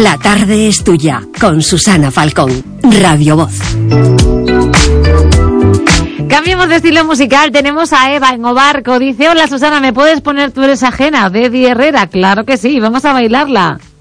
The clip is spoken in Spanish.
La tarde es tuya, con Susana Falcón, Radio Voz. Cambiemos de estilo musical, tenemos a Eva en Obarco. Dice, hola Susana, ¿me puedes poner Tú eres ajena, de Eddie Herrera? Claro que sí, vamos a bailarla.